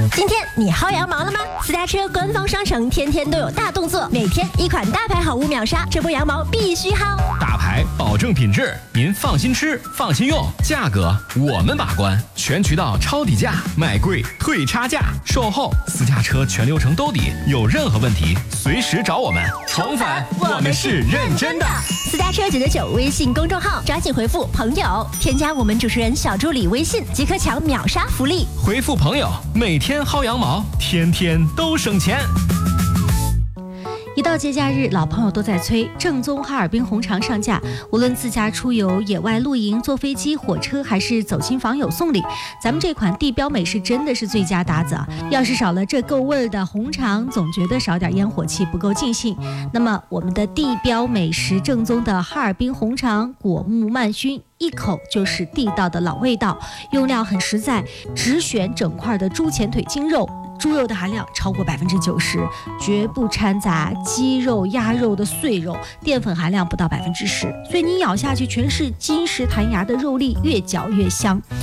今天你薅羊毛了吗？私家车官方商城天天都有大动作，每天一款大牌好物秒杀，这波羊毛必须薅。 大牌保证品质，您放心吃，放心用，价格我们把关，全渠道抄底价，卖贵退差价，售后私家车全流程兜底，有任何问题随时找我们。重返，我们是认真的。 私家车999微信公众号，抓紧回复朋友，添加我们主持人小助理微信，即可抢秒杀福利。 回复朋友，每天薅羊毛，天天都省钱。 一到节假日，老朋友都在催正宗哈尔滨红肠上架。无论自驾出游、野外露营、坐飞机、火车，还是走亲访友送礼，咱们这款地标美食真的是最佳搭子啊！要是少了这够味儿的红肠，总觉得少点烟火气，不够尽兴。那么我们的地标美食正宗的哈尔滨红肠，果木慢熏，一口就是地道的老味道，用料很实在，只选整块的猪前腿筋肉。猪肉的含量超过90%，绝不掺杂鸡肉、鸭肉的碎肉，淀粉含量不到10%，所以你咬下去全是金石弹牙的肉粒，越嚼越香。